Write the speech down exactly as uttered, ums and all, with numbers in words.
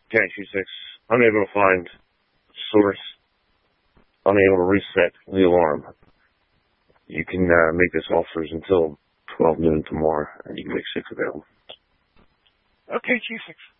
Okay, Q six. Unable to find source. Unable to reset the alarm. You can uh, make this offers until twelve noon tomorrow, and you can make six available. Okay, Q six.